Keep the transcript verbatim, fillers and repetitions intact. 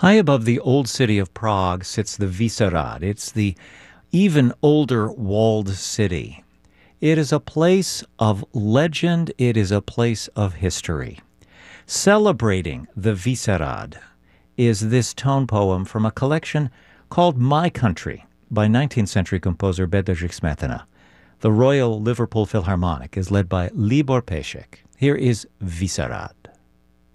High above the old city of Prague sits the Vyšehrad. It's the even older walled city. It is a place of legend. It is a place of history. Celebrating the Vyšehrad is this tone poem from a collection called My Country by nineteenth century composer Bedřich Smetana. The Royal Liverpool Philharmonic is led by Libor Pešek. Here is Vyšehrad.